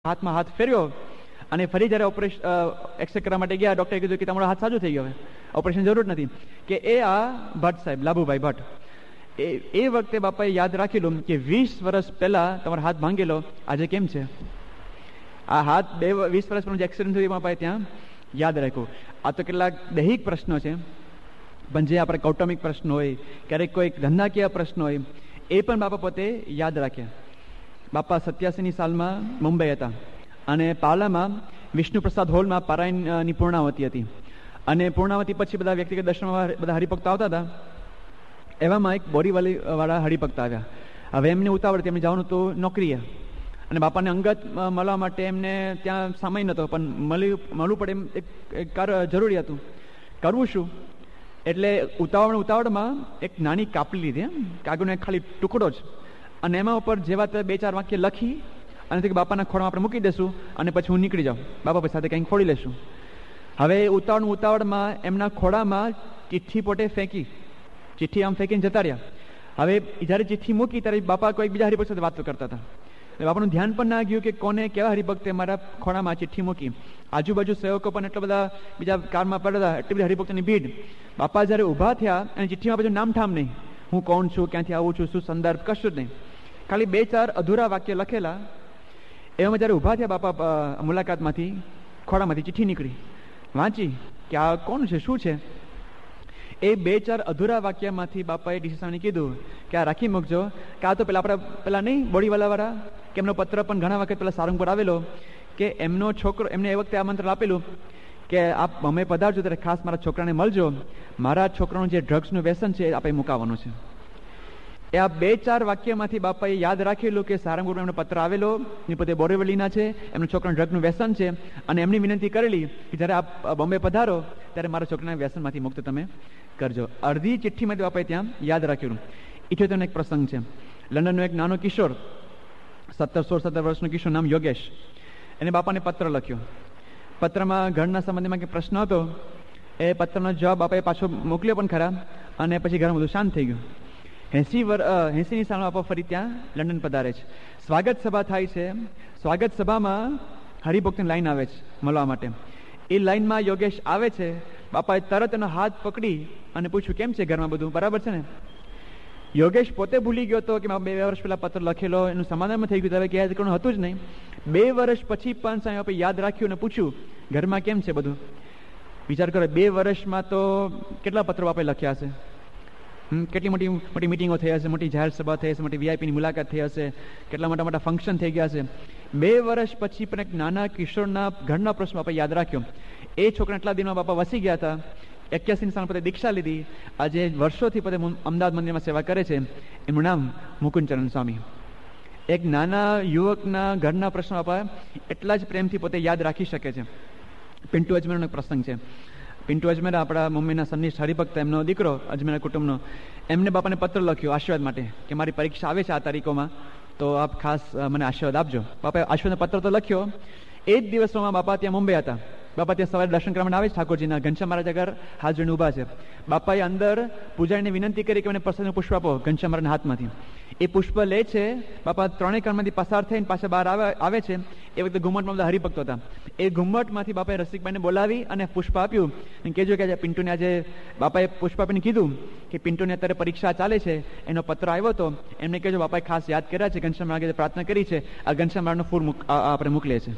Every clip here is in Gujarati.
હાથમાં હાથ ફેર્યો અને ફરી જ્યારે ઓપરેશન એક્સરે કરવા માટે ગયા, ડૉક્ટરે કીધું કે તમારો હાથ સાજો થઈ ગયો, હવે ઓપરેશન જરૂર નથી. કે એ આ ભટ્ટ સાહેબ, લાભુભાઈ ભટ્ટ, એ વખતે બાપાએ યાદ રાખેલું કે 20 વર્ષ પહેલા તમારો હાથ ભાંગેલો, આજે કેમ છે? આ હાથ 20 વર્ષ પહેલા જે એક્સિડન્ટ થયું બાપાએ ત્યાં યાદ રાખ્યું. આ તો કેટલાક દૈહિક પ્રશ્નો છે, પણ જે આપણે કૌટુંબિક પ્રશ્નો હોય, ક્યારેક કોઈ ધંધાકીય પ્રશ્નો હોય, એ પણ બાપા પોતે યાદ રાખ્યા. બાપા 87ની સાલમાં મુંબઈ હતા અને પાલામાં વિષ્ણુપ્રસાદ હોલમાં પારાયણની પૂર્ણાવતી હતી અને પૂર્ણાવતી પછી બધા વ્યક્તિગત દર્શનમાં બધા હરિભક્તો આવતા હતા. એવામાં એક બોરીવલી વાળા હરિભક્ત આવ્યા. હવે એમને ઉતાવળ, એમને જવાનું તો નોકરીએ અને બાપાને અંગત મળવા માટે એમને ત્યાં સમય નહોતો, પણ મળવું પડે એમ એક જરૂરી હતું. કરવું શું? એટલે ઉતાવળમાં એક નાની કાપલી લીધી, કાગળનો એક ખાલી ટુકડો જ, અને એમાં ઉપર જેવા તે 2-4 વાક્ય લખી અને બાપાના ખોળામાં આપણે મૂકી દઈશું અને પછી હું નીકળી જાઉં, બાપા પછી સાથે કંઈક ખોડી લેશું. હવે ઉતાવળમાં એમના ખોળામાં ચિઠ્ઠી પોતે ફેંકી, ચિઠ્ઠી આમ ફેંકીને જતા રહ્યા. હવે જ્યારે ચિઠ્ઠી મૂકી ત્યારે બાપા કોઈ બીજા હરિભક્ત સાથે વાતો કરતા હતા. બાપાનું ધ્યાન પણ ના ગયું કે કોને કેવા હરિભક્તે મારા ખોળામાં ચિઠ્ઠી મૂકી. આજુબાજુ સેવકો પણ એટલા બધા બીજા કારમાં પડતા, એટલી બધી હરિભક્તોની ભીડ. બાપા જ્યારે ઊભા થયા અને ચિઠ્ઠીમાં બધું નામ ઠામ નહીં, હું કોણ છું, ક્યાંથી આવું છું, શું સંદર્ભ, કશું જ નહીં, ખાલી 2-4 અધૂરા વાક્ય લખેલા. એવામાં જ્યારે ઊભા થયા બાપા મુલાકાતમાંથી, ખોળામાંથી ચિઠ્ઠી નીકળી, વાંચી કે આ કોણ છે, શું છે. એ 2-4 અધૂરા વાક્યમાંથી બાપાએ ડીસીસાને કીધું કે આ રાખી મૂકજો, કે આ તો પેલા નહીં બોડીવાલાવાળા, કે એમનો પત્ર પણ ઘણા વખત પેલા સારંગપુર આવેલો, કે એમનો છોકરો, એમને એ વખતે આમંત્રણ આપેલું કે આપ અમે પધારજો ત્યારે ખાસ મારા છોકરાને મળજો, મારા છોકરાનું જે ડ્રગ્સનું વ્યસન છે એ આપણે મુકાવવાનું છે. એ આ 2-4 વાક્યમાંથી બાપાએ યાદ રાખેલું કે સારંગપુરમાં એમનો પત્ર આવેલો, એ પોતે બોરેવલીના છે, એમનું છોકરાનું ડ્રગનું વ્યસન છે, અને એમની વિનંતી કરેલી કે જ્યારે આપ બોમ્બે પધારો ત્યારે મારા છોકરાના વ્યસનમાંથી મુક્ત તમે કરજો. અડધી ચિઠ્ઠીમાંથી બાપાએ ત્યાં યાદ રાખેલું. 78નો એક પ્રસંગ છે. લંડનનો એક નાનો કિશોર, 16-17 વર્ષનો કિશોર, નામ યોગેશ, એને બાપાને પત્ર લખ્યો. પત્રમાં ઘરના સંબંધમાં કંઈ પ્રશ્ન હતો, એ પત્રનો જવાબ બાપાએ પાછો મોકલ્યો પણ ખરા, અને પછી ઘરમાં બધું શાંત થઈ ગયું. 80ની સાલમાં બાપા ફરી ત્યાં લંડન પધારે છે. સ્વાગત સભા થાય છે. સ્વાગત સભામાં હરિભક્તની લાઈન આવે છે મળવા માટે. એ લાઈનમાં યોગેશ આવે છે. બાપાએ તરત એનો હાથ પકડી અને પૂછ્યું, કેમ છે, ઘરમાં બધું બરાબર છે ને? યોગેશ પોતે ભૂલી ગયો હતો કે 2 વર્ષ પહેલા પત્ર લખેલો, એનું સમાધાન થઈ ગયું, હવે કે યાદ કરવાનું હતું જ નહીં. 2 વર્ષ પછી પણ સાહેબ આપણે યાદ રાખ્યું અને પૂછ્યું, ઘરમાં કેમ છે બધું? વિચાર કરો, 2 વર્ષમાં તો કેટલા પત્રો બાપાએ લખ્યા હશે, કેટલી મોટી મોટી મિટિંગો થઈ હશે, મોટી જાહેર સભા થઈ હશે, મોટી વીઆઈપીની મુલાકાત થઈ હશે, કેટલા મોટા મોટા ફંક્શન થઈ ગયા હશે. 2 વર્ષ પછી પણ એક નાના કિશોરના ઘરના પ્રશ્ન બાપા યાદ રાખ્યો. એ છોકરા એટલા દિનમાં બાપા વસી ગયા હતા. 81ની સાલ પોતે દીક્ષા લીધી. આજે વર્ષોથી પોતે અમદાવાદ મંદિરમાં સેવા કરે છે. એમનું નામ મુકુંદચરણ સ્વામી. એક નાના યુવકના ઘરના પ્રશ્ન બાપા એટલા જ પ્રેમથી પોતે યાદ રાખી શકે છે. પિન્ટુ અજમેરનો એક પ્રસંગ છે. પિન્ટુ અજમેર આપણા મમ્મીના સન્નિષ્ઠ હરિભક્ત, એમનો દીકરો, અજમેરના કુટુંબનો, એમને બાપાને પત્ર લખ્યો આશીર્વાદ માટે કે મારી પરીક્ષા આવે છે આ તારીખોમાં, તો આપ ખાસ મને આશીર્વાદ આપજો. બાપાએ આશીર્વાદનો પત્ર તો લખ્યો. એ જ દિવસોમાં બાપા ત્યાં મુંબઈ હતા. બાપા ત્યાં સવારે દર્શન કરવા આવે છે ઠાકોરજીના. ઘનશ્યામ મહારાજ આગળ હાથ જોઈને ઊભા છે. બાપાએ અંદર પૂજારીને વિનંતી કરી કે મને પ્રસાદનું પુષ્પ આપો ઘનશ્યામ મહારાજના હાથમાંથી. એ પુષ્પ લે છે. બાપા 3 કાળમાંથી પસાર થઈને પાછા બહાર આવે છે. એ વખતે ઘુમ્મટમાં બધા હરિભક્તો હતા. એ ઘુમ્મટમાંથી બાપાએ રસિકભાઈને બોલાવી અને પુષ્પ આપ્યું અને કહેજો કે આજે પિન્ટુને, આજે બાપાએ પુષ્પ આપીને કીધું કે પિન્ટુને અત્યારે પરીક્ષા ચાલે છે, એનો પત્ર આવ્યો હતો, એમને કહેજો બાપાએ ખાસ યાદ કર્યા છે, ઘનશ્યામ મહારાજે પ્રાર્થના કરી છે, આ ઘનશ્યામ મહારાજનું ફૂલ આપણે મોકલે છે.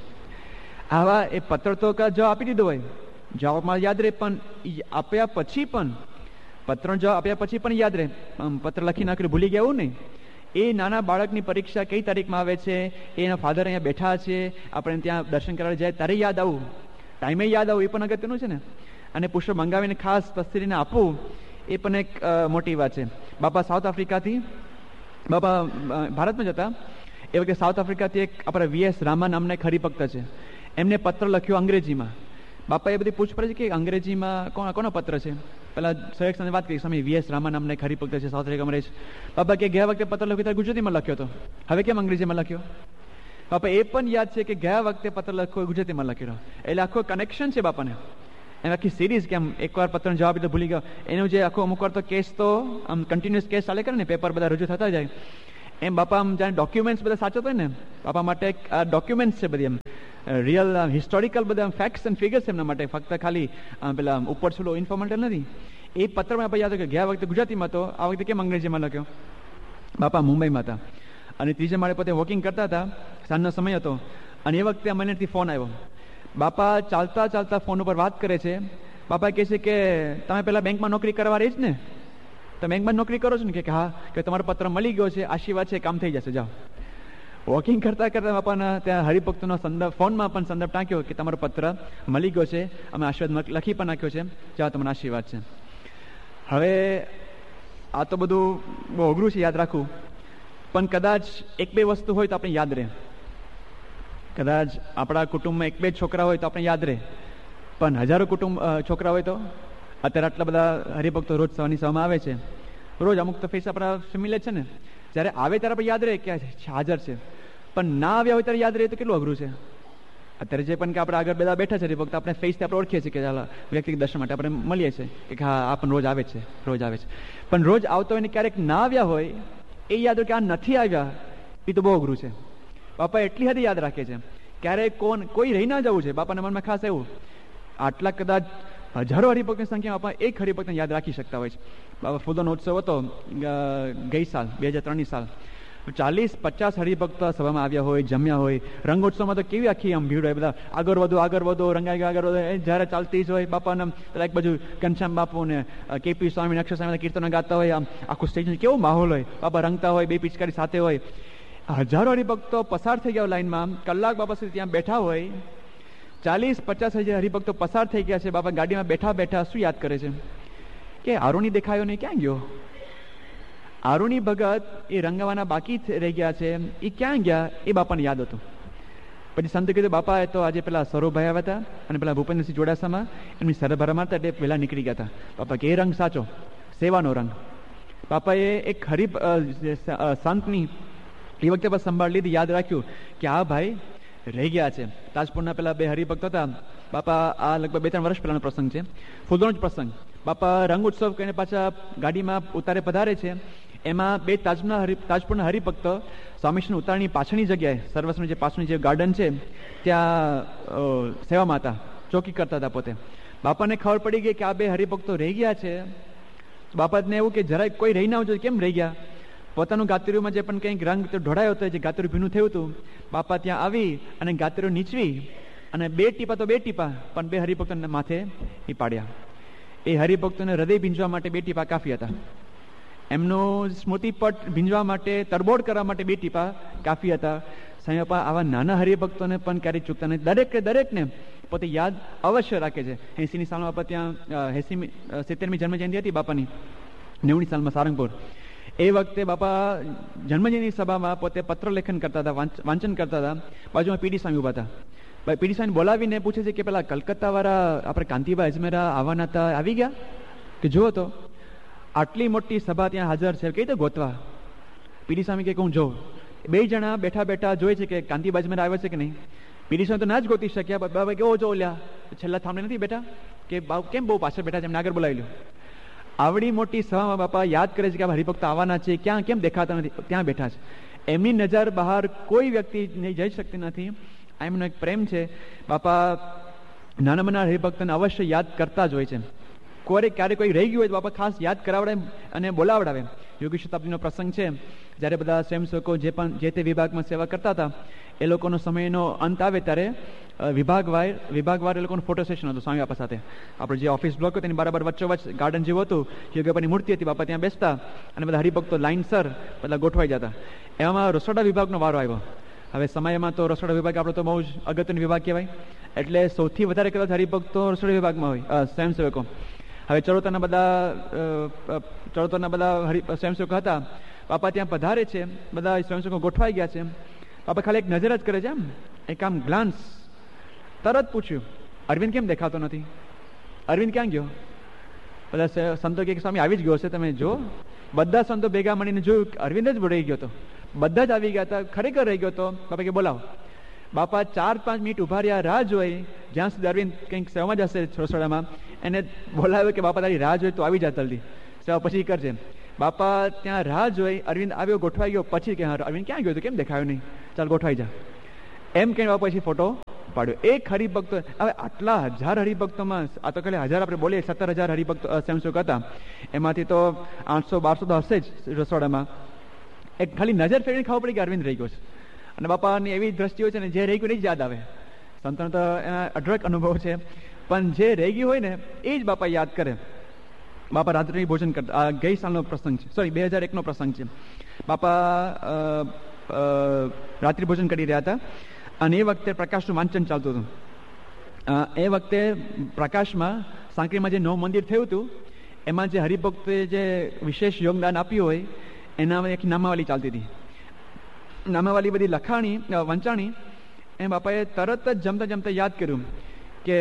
આવા એ પત્ર તો જવાબ આપી દીધો હોય, જવાબમાં યાદ રહે, પણ આપ્યા પછી પણ, પત્રનો જવાબ આપ્યા પછી પણ યાદ રહે, પત્ર લખી નાખ્યું ભૂલી ગયા એવું નહીં. એ નાના બાળકની પરીક્ષા કઈ તારીખમાં આવે છે, એના ફાધર અહીંયા બેઠા છે, આપણે ત્યાં દર્શન કરવા જાય ત્યારે યાદ આવું, ટાઈમે યાદ આવું, એ પણ અગત્યનું છે ને. અને પુષ્પ મંગાવીને ખાસ તસ્તીરીને આપવું, એ પણ એક મોટી વાત છે. બાપા સાઉથ આફ્રિકાથી, બાપા ભારતમાં જતા એ વખતે સાઉથ આફ્રિકાથી એક આપણા વીએસ રામા નામના એક હરિભક્ત છે, એમને પત્ર લખ્યો અંગ્રેજીમાં. બાપા એ બધી પૂછપરછ કે અંગ્રેજીમાં કોનો પત્ર છે. પેલા સહેક સાથે વાત કરી, સ્વામી વીએસ રામા નામના એક હરિભક્ત છે, સાઉથ આફ્રિકામાં રહે છે. બાપા કે ગયા વખતે પત્ર લખ્યો ત્યારે ગુજરાતીમાં લખ્યો હતો, હવે કેમ અંગ્રેજીમાં લખ્યો? બાપા એ પણ યાદ છે કે ગયા વખતે પત્ર લખ્યો ગુજરાતીમાં લખ્યો. એટલે આખો કનેક્શન છે બાપાને. એમ આખી સિરીઝ, કેમ એકવાર પત્રનો જવાબ એટલે ભૂલી ગયો, એનું જે આખો અમુક વાર તો કેસ તો આમ કન્ટિન્યુઅસ કેસ ચાલે કરે ને, પેપર બધા રજૂ થતા જાય, એમ બાપા આમ જાણે ડોક્યુમેન્ટ્સ બધા સાચવતા હોય ને, બાપા માટે આ ડોક્યુમેન્ટ્સ છે બધી, એમ રિયલ હિસ્ટોરિકલ બધા ફેક્ટ્સ એન્ડ ફિગર્સ એમના માટે, ફક્ત ખાલી પેલા ઉપર છોલો ઇન્ફોર્મેન્ટલ નથી. એ પત્રમાં આપણે યાદ કે ગયા વખતે ગુજરાતીમાં હતો, આ વખતે કેમ અંગ્રેજીમાં લખ્યો. બાપા મુંબઈમાં હતા અને ત્રીજા માળે પોતે વોકિંગ કરતા હતા, સાંજનો સમય હતો અને એ વખતે અમરેલીથી ફોન આવ્યો. બાપા ચાલતા ચાલતા ફોન ઉપર વાત કરે છે. બાપા કહે છે કે તમે પેલા બેંકમાં નોકરી કરવા રહી જ ને, તમે બેંકમાં નોકરી કરો છો ને? કે હા. કે તમારો પત્ર મળી ગયો છે, આશીર્વાદ છે, કામ થઈ જશે, જાઓ. વોકિંગ કરતા કરતા બાપાના ત્યાં હરિભક્તનો સંદર્ભ ફોનમાં પણ સંદર્ભ ટાંક્યો કે તમારો પત્ર મળી ગયો છે, અમે આશીર્વાદ લખી પણ નાખ્યો છે, જાઓ તમને આશીર્વાદ છે. હવે આ તો બધું બહુ અઘરું છે યાદ રાખવું, પણ કદાચ એક બે વસ્તુ હોય તો આપણે યાદ રહે. કદાચ આપણા કુટુંબમાં એક બે છોકરા હોય તો આપણે યાદ રહે, પણ હજારો છોકરા હોય તો? અત્યારે આટલા બધા હરિભક્તો રોજ સવારની સભામાં આવે છે, રોજ અમુક તો ફેસ આપણા ફેમિલી છે ને, જ્યારે આવે ત્યારે આપણે યાદ રહે કે હાજર છે, પણ ના આવ્યા હોય ત્યારે યાદ રહે તો કેટલું અઘરું છે. અત્યારે જે પણ કે આપણે આગળ બધા બેઠા છે હરિભક્ત, આપણે ફેસથી આપણે ઓળખીએ છીએ કે ચાલો વ્યક્તિગત દર્શન માટે આપણે મળીએ છીએ કે હા આ પણ રોજ આવે છે, રોજ આવે છે. પણ રોજ આવતો હોય ને ક્યારેક ના આવ્યા હોય એ યાદ હોય કે આ નથી આવ્યા, એ તો બહુ અઘરું છે. બાપા એટલી હદે યાદ રાખે છે, ક્યારેક કોઈ રહી ના જવું છે. બાપાના મનમાં ખાસ એવું, આટલા કદાચ હજારો હરિભક્તની સંખ્યામાં બાપા એક હરિભક્તને યાદ રાખી શકતા હોય છે. બાપા ફૂલોનો ઉત્સવ હતો ગઈ સાલ 2003ની સાલ, 40-50 હરિભક્તો સભામાં આવ્યા હોય, જમ્યા હોય. રંગોત્સવમાં તો કેવી આખી આમ ભીડ હોય, બધા આગળ વધો રંગાઈ આગળ વધો, જ્યારે ચાલતી જ હોય. બાપાના એક બાજુ ઘનશ્યામ બાપુ ને કેપી સ્વામી, અક્ષર સ્વામી કીર્તનો ગાતા હોય, આમ આખું સ્ટેજ કેવો માહોલ હોય. બાપા રંગતા હોય, બે પિચકારી સાથે હોય. હજારો હરિભક્તો પસાર થઈ ગયા લાઈનમાં, કલાક બાપા સુધી ત્યાં બેઠા હોય. 40-50 હરિભક્તો પસાર થઈ ગયા છે. બાપા ગાડીમાં બેઠા બેઠા શું યાદ કરે છે કે આરુણી દેખાયો ને ક્યાં ગયો? આરુણી ભગત એ રંગાવાના બાકી રહી ગયા છે, એ ક્યાં ગયા? એ બાપાને યાદ હતું. પછી સંત કીધું બાપા એ તો આજે પેલા સરોભાઈ આવ્યા હતા અને પેલા ભૂપેન્દ્રસિંહ જોડાસામાં એમની સરભરા મારતા એટલે પહેલા નીકળી ગયા હતા. બાપા કે એ રંગ સાચો, સેવાનો રંગ. બાપાએ એક સંતની એ વખતે બસ સંભાળ લીધી, યાદ રાખ્યું કે આ ભાઈ રહી ગયા છે. તાજપુરના પેલા બે હરિભક્ત હતા. બાપા આ લગભગ 2-3 વર્ષ પહેલાનો પ્રસંગ છે, ફૂલનો જ પ્રસંગ. બાપા રંગ ઉત્સવ કરીને પાછા ગાડીમાં ઉતારે પધારે છે. એમાં બે તાજપુરના હરિભક્ત સ્વામીશ્રીની ઉતારની પાછળની જગ્યાએ, સર્વસ્વની જે પાછળની જે ગાર્ડન છે ત્યાં સેવામાં હતા, ચોકી કરતા હતા પોતે. બાપાને ખબર પડી ગઈ કે આ બે હરિભક્તો રહી ગયા છે. બાપાને એવું કે જરાય કોઈ રહી ના આવજો, કેમ રહી ગયા? પોતાનું ગાતરીઓમાં જે પણ કંઈક રંગ ઢોળાયો હતો, જે ગાતરું ભીનું થયું હતું, બાપા ત્યાં આવી અને ગાતરું નીચવી અને બે ટીપા પણ બે હરિભક્તોને માથે એ પાડ્યા. એ હરિભક્તોને હૃદય ભીંજવા માટે 2 ટીપા કાફી હતા. એમનું સ્મૃતિપટ ભીંજવા માટે, તરબોળ કરવા માટે 2 ટીપા કાફી હતા. સાંઈ બાપા આવા નાના હરિભક્તોને પણ ક્યારેય ચૂકતા નથી. દરેકને પોતે યાદ અવશ્ય રાખે છે. 80ની સાલમાં બાપા ત્યાં 70મી જન્મજયંતિ હતી બાપાની, 90ની સાલમાં સારંગપુર. એ વખતે બાપા જન્મજયંતિ સભામાં પોતે પત્ર લેખન કરતા હતા, વાંચન કરતા હતા. બાજુમાં પીડી સ્વામી ઉભા હતા. પીડી સ્વામી બોલાવીને પૂછે છે કે પેલા કલકત્તા વાળા આપણે કાંતિભાઈ અજમેરા આવવાના હતા, આવી ગયા? કે જુઓ તો આટલી મોટી સભા ત્યાં હાજર છે, કઈ રીતે ગોતવા? પીડી સ્વામી કે હું જોઉં. 2 જણા બેઠા બેઠા જોઈ છે કે કાંતિભાઈ અજમેરા આવ્યા છે કે નહીં. પીડી સ્વામી તો ના જ ગોતી શક્યા. બાબા કેવો જો લ્યા છેલ્લા થાંભલે નથી બેઠા કે કેમ બહુ પાછળ બેઠા છે, એમને આગળ બોલાવી લો. આવડી મોટી સભામાં બાપા યાદ કરે છે કે હરિભક્તો આવવાના છે, ક્યાં કેમ દેખાતા નથી? ત્યાં બેઠા છે. એમની નજર બહાર કોઈ વ્યક્તિ જઈ શકતી નથી. એમનો એક પ્રેમ છે. બાપા નાના હરિભક્તોને અવશ્ય યાદ કરતા જ હોય છે. ક્યારેક કોઈ રહી ગયું હોય તો બાપા ખાસ યાદ કરાવડાવે અને બોલાવડાવે. યોગી શતાબ્દીનો પ્રસંગ છે, જ્યારે બધા સ્વયંસેવકો જે તે વિભાગમાં સેવા કરતા હતા, એ લોકોનો સમયનો અંત આવે ત્યારે વિભાગવાર એ લોકોનો ફોટો સેશન હતું સ્વામી બાપા સાથે. આપણે જે ઓફિસ બ્લોક હતો એની બરાબર વચ્ચોવચ્ચ ગાર્ડન જેવું હતું. યોગી બાપાની મૂર્તિ હતી. બાપા ત્યાં બેસતા અને બધા હરિભક્તો લાઇનસર બધા ગોઠવાઈ જતા. એમાં રસોડા વિભાગનો વારો આવ્યો. હવે સમયમાં તો રસોડા વિભાગ આપણો તો બહુ જ અગત્યનો વિભાગ કહેવાય, એટલે સૌથી વધારે કદાચ હરિભક્તો રસોડા વિભાગમાં હોય, સ્વયંસેવકો. હવે ચરોતરના બધા સ્વયંસેવકો હતા. બાપા ત્યાં પધારે છે, બધા સ્વયંસેવકો ગોઠવાઈ ગયા છે. બાપા ખાલી એક નજર જ કરે છે, એક આમ ગ્લાન્સ. તરત પૂછ્યું, અરવિંદ કેમ દેખાતો નથી? અરવિંદ ક્યાં ગયો? બધા સંતો કે સ્વામી આવી જ ગયો છે, તમે જો. બધા સંતો ભેગા મળીને જોયું કે અરવિંદ જ રહી ગયો હતો. બધા જ આવી ગયા હતા, ખરેખર રહી ગયો હતો. બાપા કે બોલાવો. બાપા 4-5 મિનિટ ઉભા રહ્યા, રાહ જોઈ, જ્યાં સુધી અરવિંદ કંઈક સેવામાં જશે રસોડામાં. એને બોલાવ્યો કે બાપા તારી રાહ જોઈ તો આવી જા જલ્દી, સેવા પછી કરજે. બાપા ત્યાં રાહ જોઈ, અરવિંદ આવ્યો, ગોઠવાઈ ગયો, પછી કે અરવિંદ ક્યાં ગયો, કેમ દેખાયો નહીં, ચાલ ગોઠવાઈ જા, એમ કહીને બાપા પછી ફોટો પાડ્યો. એક હરિભક્તો, હવે આટલા 1000 હરિભક્તોમાં, આ તો ખાલી 1000 આપણે બોલીએ, 17,000 હરિભક્તો સ્વયંસેવક હતા, એમાંથી તો 800-1200 તો હશે જ રસોડામાં. એક ખાલી નજર ફેરવીને ખબર પડી કે અરવિંદ રહી ગયો છે. અને બાપાની એવી દ્રષ્ટિ હોય છે ને, જે રહી ગયું નહીં જ યાદ આવે. સંતોનો તો એના અઢળક અનુભવ છે, પણ જે રહી ગયું હોય ને એ જ બાપા યાદ કરે. બાપા રાત્રિ ભોજન કરતા, ગઈ સાલનો પ્રસંગ છે, સોરી 2001નો પ્રસંગ છે. બાપા રાત્રિ ભોજન કરી રહ્યા હતા અને એ વખતે પ્રકાશનું વાંચન ચાલતું હતું. એ વખતે પ્રકાશમાં સાંકરીમાં જે નવું મંદિર થયું હતું એમાં જે હરિભક્તોએ જે વિશેષ યોગદાન આપ્યું હોય એના એક નામાવલી ચાલતી હતી. નામાવલી બધી લખાણી વંચાણી. એ બાપાએ તરત જ જમતા જમતા યાદ કર્યું કે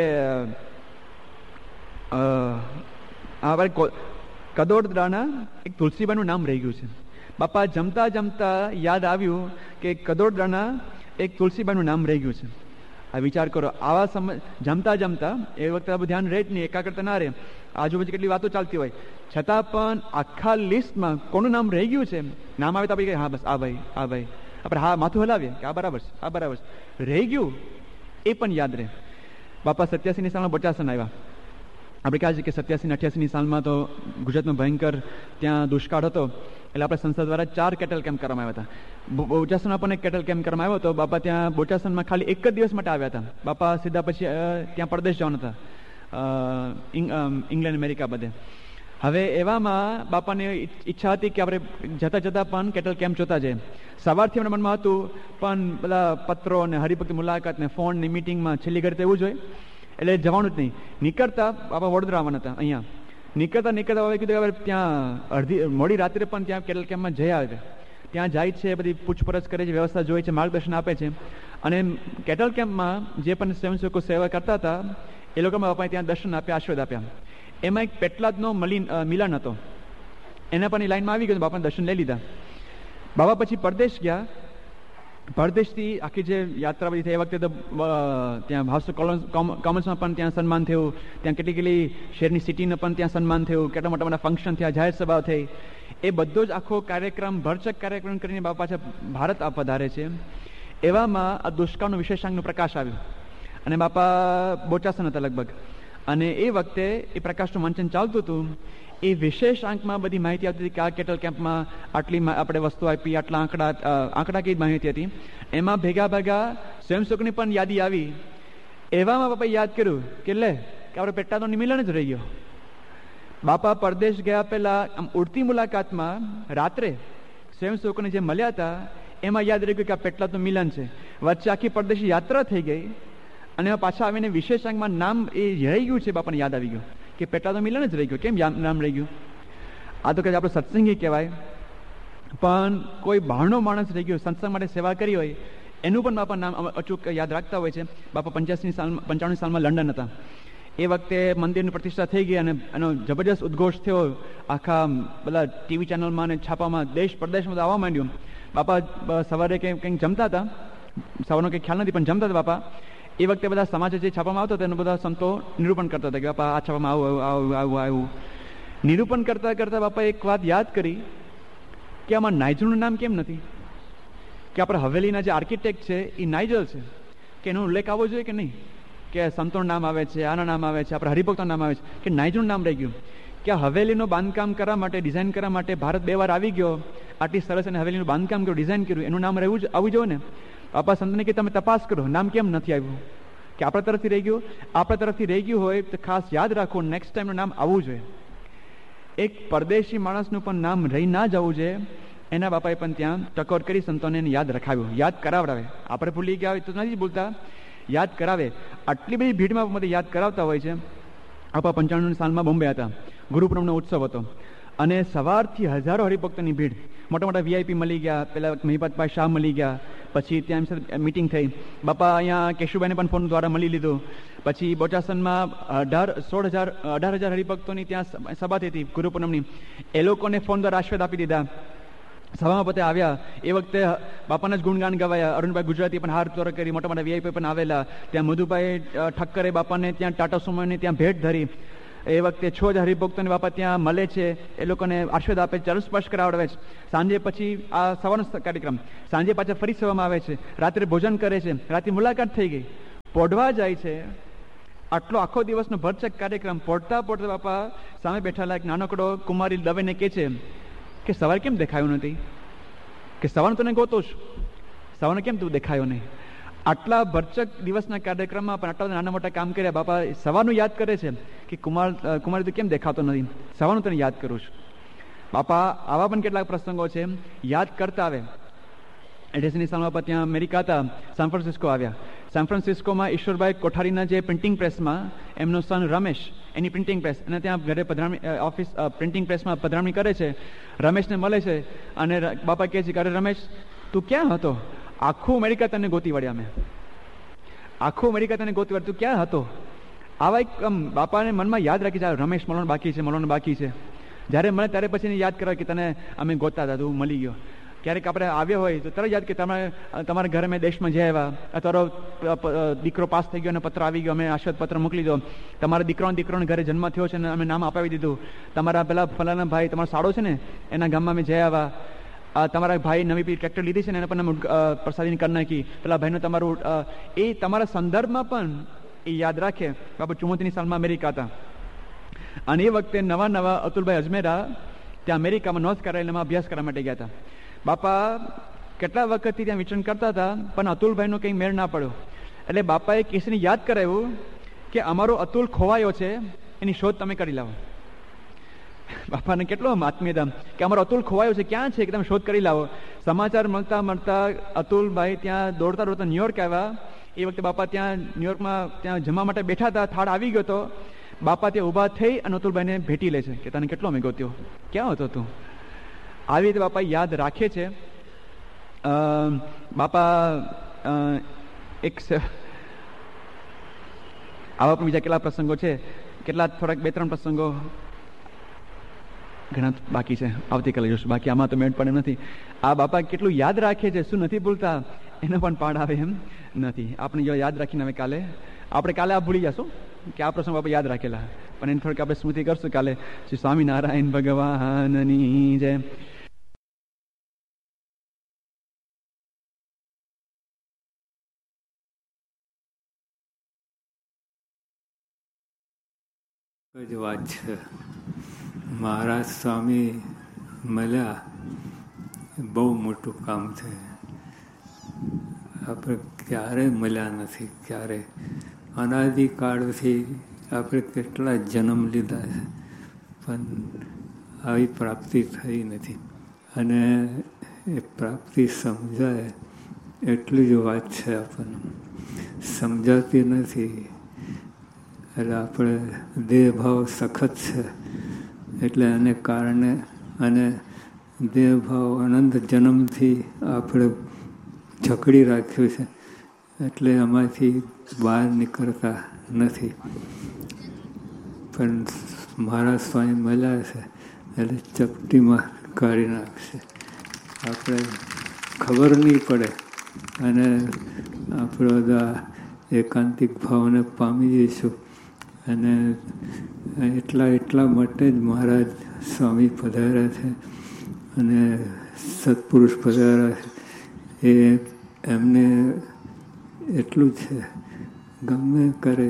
કદોદરાના એક તુલસીબાઈનું નામ રહી ગયું છે. બાપા જમતા જમતા યાદ આવ્યું કે કદોદરાના એક તુલસીબાઈનું નામ રહી ગયું છે. આ વિચાર કરો, આવા સમય જમતા જમતા એ વખતે બધું ધ્યાન રહે જ નહીં, એકાગ્રતા ના રહે, આજુબાજુ કેટલી વાતો ચાલતી હોય, છતાં પણ આખા લિસ્ટમાં કોનું નામ રહી ગયું છે, નામ આવે તો આપણે કહીએ હા બસ આ ભાઈ, આ ભાઈ, આપણે હા માથું હલાવીએ કે આ બરાબર છે, આ બરાબર છે, રહી ગયું એ પણ યાદ રહે. બાપા 87ની સાલમાં બોચાસણ આવ્યા. આપણે કહે છે કે 87-88ની સાલમાં તો ગુજરાતનો ભયંકર ત્યાં દુષ્કાળ હતો, એટલે આપણે સંસ્થા દ્વારા 4 કેટલ કેમ્પ કરવામાં આવ્યા હતા. બોચાસણમાં પણ એક કેટલ કેમ્પ કરવામાં આવ્યો હતો. બાપા ત્યાં બોચાસણમાં ખાલી એક જ દિવસ માટે આવ્યા હતા. બાપા સીધા પછી ત્યાં પરદેશ જવાના હતા, ઇંગ્લેન્ડ અમેરિકા બધે. હવે એવામાં બાપાની ઈચ્છા હતી કે આપણે જતા જતા પણ કેટલ કેમ્પ જોતા જઈએ. સવારથી એમના મનમાં હતું, પણ બધા પત્રો ને હરિભક્તિ મુલાકાત ને ફોન ની મીટિંગમાં છેલ્લી ઘડી એવું જ હોય, એટલે જવાનું જ નહીં. નીકળતા બાપા વડોદરા આવવાના હતા. અહીંયા નીકળતા બાબા કીધું કે ત્યાં અડધી મોડી રાત્રે પણ ત્યાં કેટલ કેમ્પમાં જઈ આવે, ત્યાં જાય છે, બધી પૂછપરછ કરે છે, વ્યવસ્થા જોઈ છે, માર્ગદર્શન આપે છે. અને કેટલ કેમ્પમાં જે પણ સ્વયંસેવકો સેવા કરતા હતા એ લોકોમાં બાપાએ ત્યાં દર્શન આપ્યા, આશીર્વાદ આપ્યા. એમાં એક પેટલાદનો મિલન હતો, એના પણ લાઈનમાં આવી ગયો, બાપાને દર્શન લઈ લીધા. બાબા પછી પરદેશ ગયા. પરદેશથી આખી જે યાત્રા બધી થઈ, એ વખતે તો ત્યાં ભાવસર કોમર્સમાં પણ ત્યાં સન્માન થયું, ત્યાં કેટલી શહેરની સિટીને પણ ત્યાં સન્માન થયું, કેટલા મોટા મોટા ફંક્શન થયા, જાહેર સભાઓ થઈ. એ બધો જ આખો કાર્યક્રમ, ભરચક કાર્યક્રમ કરીને બાપા પાછા ભારત પધારે છે. એવામાં આ દુષ્કાળનો વિશેષાંકનો પ્રકાશ આવ્યો અને બાપા બોચાસણ હતા લગભગ. અને એ વખતે એ પ્રકાશનું વાંચન ચાલતું હતું. એ વિશેષ આંકમાં બધી માહિતી આવતી હતી કે આ કેટલ કેમ્પમાં આટલી આપણે વસ્તુ આપી, આટલા આંકડાકીય માહિતી હતી. એમાં ભેગા ભેગા સ્વયંસેવકની પણ યાદી આવી. એવામાં બાપાએ યાદ કર્યું કે લે કે આપણે પેટલાદનો મિલન જ રહી ગયો. બાપા પરદેશ ગયા પહેલા આમ ઉડતી મુલાકાતમાં રાત્રે સ્વયંસેવકોને જે મળ્યા હતા એમાં યાદ રહી ગયું કે આ પેટલાદનું મિલન છે. વચ્ચે આખી પરદેશી યાત્રા થઈ ગઈ અને પાછા આવીને વિશેષ આંકમાં નામ એ રહી ગયું છે. બાપાને યાદ આવી ગયું કે પેટલાદનો મિલન જ રહી ગયું. કેમ નામ રહી ગયું? આ તો કે આપણો સત્સંગી કહેવાય, પણ કોઈ બહારનો માણસ રહી ગયો, સત્સંગ માટે સેવા કરી હોય એનું પણ બાપા નામ અચૂક યાદ રાખતા હોય છે. બાપા 95ની સાલમાં લંડન હતા. એ વખતે મંદિરની પ્રતિષ્ઠા થઈ ગઈ અને એનો જબરજસ્ત ઉદ્ઘોષ થયો. આખા બધા ટીવી ચેનલમાં અને છાપામાં દેશ પ્રદેશમાં આવવા માંડ્યું. બાપા સવારે કંઈક જમતા હતા, સવારનો કંઈ ખ્યાલ નથી પણ જમતા હતા બાપા. એ વખતે બધા સમાચાર જે છાપવામાં આવતો એનું બધા સંતો નિરૂપણ કરતા હતા કે બાપા આ છાપામાં આવું. નિરૂપણ કરતા કરતા બાપા એક વાત યાદ કરી કે આમાં નાઇજલનું નામ કેમ નથી, કે આપણા હવેલીના જે આર્કિટેક્ટ છે એ નાઇજલ છે, કે એનો ઉલ્લેખ આવવો જોઈએ કે નહીં, કે સંતોનું નામ આવે છે, આના નામ આવે છે, આપણા હરિભક્તોનું નામ આવે છે, કે નાઇજલનું નામ રહી ગયું. કે આ હવેલીનું બાંધકામ કરવા માટે, ડિઝાઇન કરવા માટે ભારત 2 વાર આવી ગયો, આટલી સરસ અને હવેલીનું બાંધકામ કર્યું, ડિઝાઇન કર્યું, એનું નામ રહેવું જ આવવું જોઈએ ને. બાપા સંતને કે તમે તપાસ કરો નામ કેમ નથી આવ્યું, કે આપણા તરફથી રહી ગયું. આપણા તરફથી રહી ગયું હોય તો ખાસ યાદ રાખો, નેક્સ્ટ ટાઈમનું નામ આવવું જોઈએ. એક પરદેશી માણસનું પણ નામ રહી ના જવું જોઈએ. એના બાપાએ પણ ત્યાં ટકોર કરી સંતોને યાદ રખાવ્યું, યાદ કરાવડાવે. આપણે ભૂલી ગયા હોય તો નથી ભૂલતા, યાદ કરાવે. આટલી બધી ભીડમાં મને યાદ કરાવતા હોય છે. આપણા 95ની સાલમાં બોમ્બે હતા, ગુરુપૂર્ણિમાનો ઉત્સવ હતો અને સવારથી હજારો હરિભક્તોની ભીડ. મોટા મોટા વીઆઈપી મળી ગયા, પેલા મહિપતભાઈ શાહ મળી ગયા, પછી ત્યાં એમ સાથે મિટિંગ થઈ. બાપા અહીંયા કેશુભાઈને પણ ફોન દ્વારા મળી લીધું. પછી બોચાસણમાં 18,000 હરિભક્તોની ત્યાં સભા થઈ હતી ગુરુપૂર્ણિમાની. એ લોકોને ફોન દ્વારા આશીર્વાદ આપી દીધા. સભામાં પોતે આવ્યા. એ વખતે બાપાના જ ગુણગાન ગવાયા. અરુણભાઈ ગુજરાતી પણ હાર ચોર કરી, મોટા મોટા વીઆઈપી પણ આવેલા. ત્યાં મધુભાઈ ઠક્કરે બાપાને ત્યાં ટાટા સુમોની ત્યાં ભેટ ધરી. એ વખતે 6000 હરિભક્તોને બાપા ત્યાં મળે છે, એ લોકોને આશીર્વાદ આપે છે, ચરણ સ્પર્શ કરાવડાવે છે. સાંજે પછી આ સવારનો કાર્યક્રમ, સાંજે પાછા ફરી સેવામાં આવે છે, રાત્રે ભોજન કરે છે, રાત્રે મુલાકાત થઈ ગઈ, પોઢવા જાય છે. આટલો આખો દિવસનો ભરચક કાર્યક્રમ પોઢતા પોઢતા બાપા સામે બેઠેલા એક નાનકડો કુમારી દવેને કહે છે કે સવારે કેમ દેખાયું નથી, કે સવારનું તને ગોતું છું, સવારને કેમ તું દેખાયો નહીં. આટલા ભરચક દિવસના કાર્યક્રમમાં પણ આટલા નાના મોટા કામ કર્યા, બાપા સવારનું યાદ કરે છે કે કુમારી તું કેમ દેખાતો નથી, સવારનું તને યાદ કરું છું. બાપા આવા પણ કેટલાક પ્રસંગો છે યાદ કરતા આવે. 88ની સાલમાં બાપા ત્યાં અમેરિકા હતા, સાન ફ્રાન્સિસ્કો આવ્યા. સાન ફ્રાન્સિસ્કોમાં ઈશ્વરભાઈ કોઠારીના જે પ્રિન્ટિંગ પ્રેસમાં એમનો સન રમેશ એની પ્રિન્ટિંગ પ્રેસ, અને ત્યાં ઘરે પધરામણી ઓફિસ પ્રિન્ટિંગ પ્રેસમાં પધરામણી કરે છે. રમેશને મળે છે અને બાપા કહે છે કે અરે રમેશ તું ક્યાં હતો, આખું અમેરિકા તને ગોતી વળ્યા, મેં આખું અમેરિકા તને ગોતી વળ્યા, તું ક્યાં હતો. આવા એક બાપાને મનમાં યાદ રાખી જાય રમેશ મળવાનું બાકી છે, મળવાનું બાકી છે. જ્યારે મળે ત્યારે પછી યાદ કરાય કે તને અમે ગોતતા હતા, તું મળી ગયો. ક્યારેક આપણે આવ્યો હોય તો તરત યાદ કે તમારા ઘરે મેં દેશમાં જઈ આવ્યા, તમારો દીકરો પાસ થઈ ગયો અને પત્ર આવી ગયો, અમે આશીર્વાદ પત્ર મોકલી દો, તમારા દીકરાને ઘરે જન્મ થયો છે અને અમે નામ અપાવી દીધું, તમારા પેલા ફલાના ભાઈ તમારો સાડો છે ને એના ગામમાં અમે જઈ આવ્યા, તમારા ભાઈ નવી ટ્રેક્ટર લીધી છે ને એને પણ અમે પ્રસાદીની કરી નાખી, પેલા ભાઈનું તમારું એ તમારા સંદર્ભમાં પણ એ યાદ રાખે. બાપા 74ની સાલમાં અમેરિકા હતા અને એ વખતે નવા અતુલભાઈ અજમેરા ત્યાં અમેરિકામાં નોર્થ કેરોલિનામાં અભ્યાસ કરવા માટે ગયા હતા. બાપા કેટલા વખતથી ત્યાં વિચરણ કરતા હતા પણ અતુલભાઈનો કંઈ મેળ ના પડ્યો. એટલે બાપાએ કેસરીને યાદ કરાવ્યું કે અમારો અતુલ ખોવાયો છે, એની શોધ તમે કરી લાવો. બાપાને કેટલો આત્મીયતા કે અમારો અતુલ ખોવાયો છે, ક્યાં છે કે તમે શોધ કરી લાવો. સમાચાર મળતા અતુલભાઈ ત્યાં દોડતા ન્યુયોર્ક આવ્યા. એ વખતે બાપા ત્યાં ન્યુયોર્કમાં ત્યાં જમવા માટે બેઠા હતા, થાળ આવી ગયો હતો. બાપા ત્યાં ઊભા થઈ અને અતુલભાઈને ભેટી લે છે કે તને કેટલો અમે ગોત્યો, ક્યાં હતો તું. આવી રીતે બાપા યાદ રાખે છે. બાપા એક આવા પણ બીજા કેટલા પ્રસંગો છે, કેટલા થોડાક 2-3 પ્રસંગો ઘણા બાકી છે, આવતીકાલે જોશું. બાકી આમાં તો મેળ પડે નથી. આ બાપા કેટલું યાદ રાખે છે, શું નથી ભૂલતા એનો પણ પાડ આવે એમ નથી. આપણે જો યાદ રાખીને હવે કાલે આ ભૂલી જશું કે આ પ્રસંગ બાપા યાદ રાખેલા, પણ એને થોડીક આપણે સ્મૃતિ કરશું કાલે. શ્રી સ્વામિનારાયણ ભગવાનની જય. જ વાત છે. મહારાજ સ્વામી મળ્યા બહુ મોટું કામ છે. આપણે ક્યારે મળ્યા નથી, ક્યારે અનાદિકાળથી આપણે કેટલા જન્મ લીધા છે પણ આવી પ્રાપ્તિ થઈ નથી. અને એ પ્રાપ્તિ સમજાય એટલી જ વાત છે, આપણને સમજાતી નથી. એટલે આપણે દેહભાવ સખત છે એટલે એને કારણે, અને દેહભાવ અનંત જન્મથી આપણે જકડી રાખ્યું છે એટલે એમાંથી બહાર નીકળતા નથી. પણ મારા સ્વામી મળ્યા છે એટલે ચપટીમાં કાઢી નાખશે, આપણે ખબર નહીં પડે અને આપણે બધા એકાંતિક ભાવને પામી જઈશું. અને એટલા માટે જ મહારાજ સ્વામી પધાર્યા છે અને સત્પુરુષ પધાર્યા છે. એ એમને એટલું છે, ગમે કરે,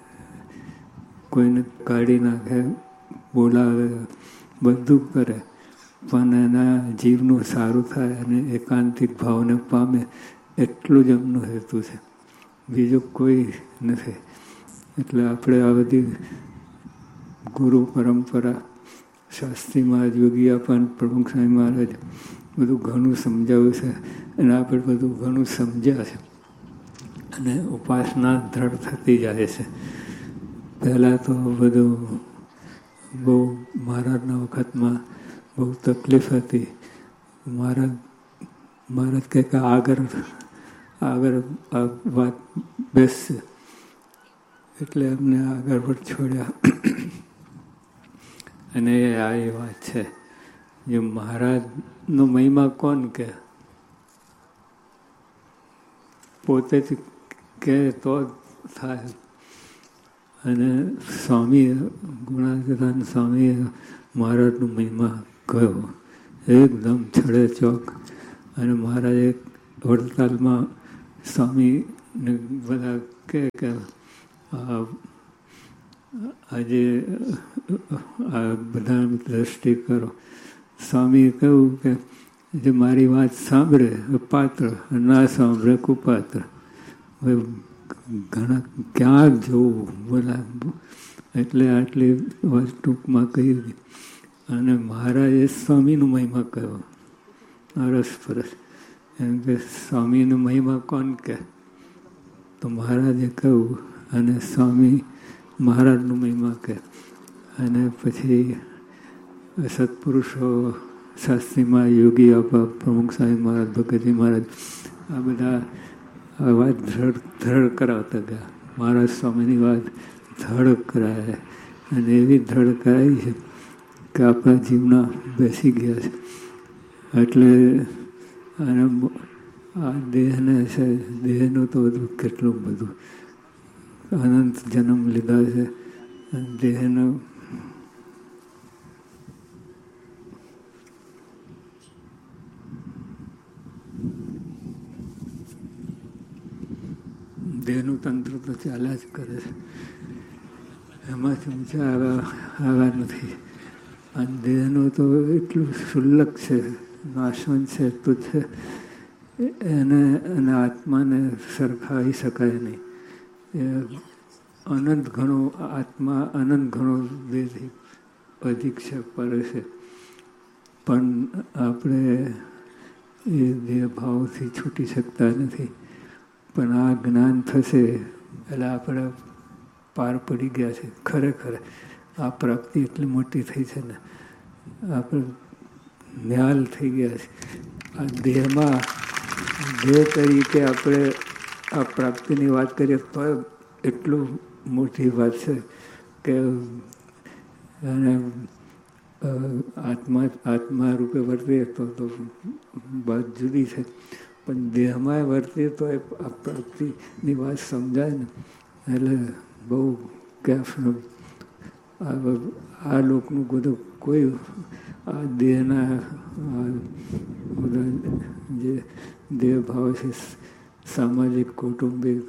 કોઈને કાઢી નાખે, બોલાવે, બધું કરે, પણ એના જીવનું સારું થાય અને એકાંતિક ભાવને પામે એટલું જ એમનો હેતુ છે, બીજું કોઈ નથી. એટલે આપણે આ બધી ગુરુ પરંપરા, શાસ્ત્રી મહારાજ, યોગીયાપન, પ્રમુખ સ્વામી મહારાજ બધું ઘણું સમજાવ્યું છે અને આપણે બધું ઘણું સમજ્યા છે અને ઉપાસના દ્રઢ થતી જાય છે. પહેલાં તો બધું બહુ મહારાજના વખતમાં બહુ તકલીફ હતી. મહારાજ કહે કે આગળ આ વાત બેસશે એટલે એમને આગળ પર છોડ્યા. અને આ એ વાત છે, જે મહારાજનો મહિમા કોણ કે પોતે જ કહે તો થાય. અને સ્વામીએ, ગુણાતીતાન સ્વામીએ મહારાજનો મહિમા કહ્યો એકદમ છડે ચોક. અને મહારાજે વડતાલમાં સ્વામીને બધા કહે કે આજે આ બધા દ્રષ્ટિ કરો. સ્વામીએ કહ્યું કે જે મારી વાત સાંભળે પાત્ર, ના સાંભળે કુપાત્ર. હવે ઘણા ક્યાં જવું બોલા, એટલે આટલી વાત ટૂંકમાં કહી હતી. અને મહારાજે સ્વામીનો મહિમા કહ્યો અરસપરસ. એમ કે સ્વામીનો મહિમા કોણ કહે? તો મહારાજે કહ્યું. અને સ્વામી મહારાજનો મહિમા કહે. અને પછી સત્પુરુષો શાસ્ત્રીમાં યોગી આપા, પ્રમુખ સ્વામી મહારાજ, ભગતજી મહારાજ, આ બધા આ વાત ધડ કરાવતા ગયા. મહારાજ સ્વામીની વાત ધડ કરાય, અને એવી ધડ કરાવી છે કે આપણા જીવના બેસી ગયા છે. એટલે અને આ દેહને છે, દેહનું તો બધું કેટલું બધું અનંત જન્મ લીધા છે. દેહનો દેહનું તંત્ર તો ચાલ્યા જ કરે છે, એમાંથી ઊંચા આવ્યા નથી. અને દેહનું તો એટલું શુલ્લક છે, નાશવંત છે, તુચ્છ છે, એને અને આત્માને સરખાવી શકાય નહીં. એ અનંત ઘણો આત્મા, અનંત ઘણો દેહથી અધિક છે, પર છે. પણ આપણે એ દેહ ભાવથી છૂટી શકતા નથી. પણ આ જ્ઞાન થશે એટલે આપણે પાર પડી ગયા છે. ખરેખર આ પ્રાપ્તિ એટલી મોટી થઈ છે ને, આપણે ન્યાલ થઈ ગયા છે. આ દેહમાં દેહ તરીકે આપણે આ પ્રાપ્તિની વાત કરીએ તો એટલું મોટી વાત છે કે અને આત્મા રૂપે વર્તીએ તો વાત જુદી છે. પણ દેહમાં વર્તીએ તો આ પ્રાપ્તિની વાત સમજાય ને, એટલે બહુ કેફનું આ લોકનું બધું કોઈ આ દેહના બધા જે દેહ ભાવ છે, સામાજિક, કૌટુંબિક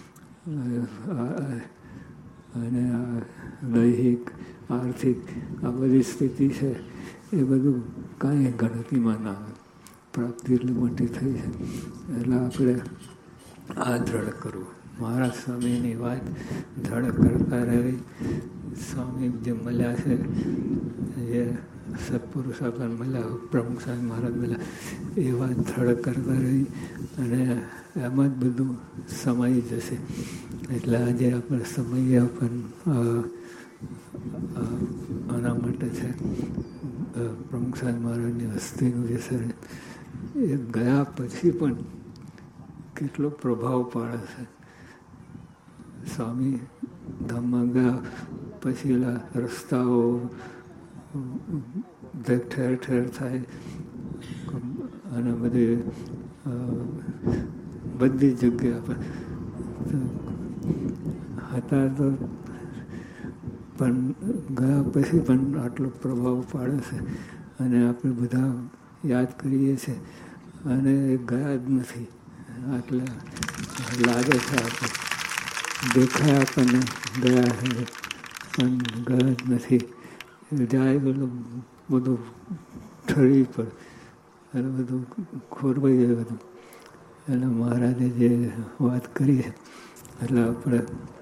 અને દૈહિક, આર્થિક આ બધી સ્થિતિ છે, એ બધું કાંઈ ગણતરીમાં ના આવે. પ્રાપ્તિ એટલી મોટી થઈ છે. એટલે આપણે આ દ્રઢ કરવું. મહારાજ સ્વામીની વાત દ્રઢ કરતા રહી. સ્વામી જે મળ્યા છે, જે સત્પુરુષ આપણને મળ્યા, પ્રમુખ સ્વામી મહારાજ મળ્યા, એ વાત દ્રઢ કરતા રહી. અને એમાં જ બધું સમાઈ જશે. એટલે આજે આપણે સમયે આપણને આના માટે છે પ્રમુખ સ્વામી મહારાજની હસ્તીનું જે શરણ, એ ગયા પછી પણ કેટલો પ્રભાવ પાડે છે. સ્વામી ધામમાં ગયા પછી રસ્તાઓ ઠેર ઠેર થાય, અને બધી જગ્યા પર હતા તો પણ ગયા પછી પણ આટલો પ્રભાવ પાડે છે. અને આપણે બધા યાદ કરીએ છીએ, અને ગયા જ નથી. આટલા લાગે છે, આપણે દેખાય આપણને ગયા છે, પણ ગયા જ નથી. જાય બધું ઠરી પડે, એટલે બધું ખોરવાઈ જાય બધું. એટલે મહારાજે જે વાત કરી છે, એટલે આપણે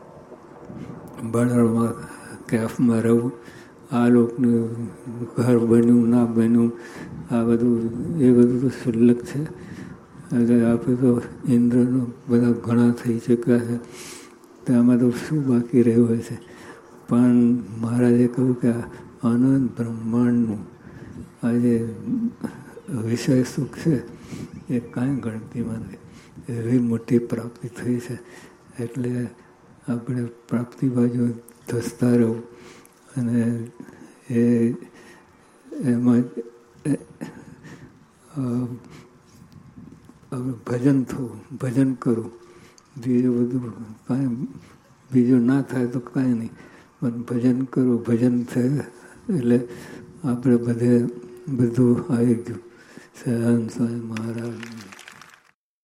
બળમાં કેફમાં રહવું, આ લોકનું ઘર બન્યું ના બન્યું, આ બધું એ બધું તો શુલ્લક છે. એટલે આપણે તો ઇન્દ્રનો બધા ઘણા થઈ ચૂક્યા છે, તેમાં તો શું બાકી રહ્યું હોય છે. પણ મહારાજે કહ્યું કે અનંત બ્રહ્માંડનું આ જે વિષય સુખ છે, એ કાંઈ ગણતીમાં નથી. એવી મોટી પ્રાપ્તિ થઈ છે. એટલે આપણે પ્રાપ્તિ બાજુ ધસતા રહું, અને એમાં ભજન થવું, ભજન કરું, બીજું બધું કાંઈ બીજું ના થાય તો કાંઈ નહીં, પણ ભજન કરો. ભજન થાય એટલે આપણે બધું આવી ગયું. સહજાનંદ સ્વામી મહારાજ.